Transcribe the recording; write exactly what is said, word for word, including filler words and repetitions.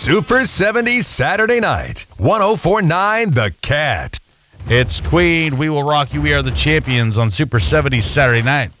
Super seventies Saturday night. one oh four point nine The Cat. It's Queen. We will rock you. We are the champions on Super seventies Saturday night.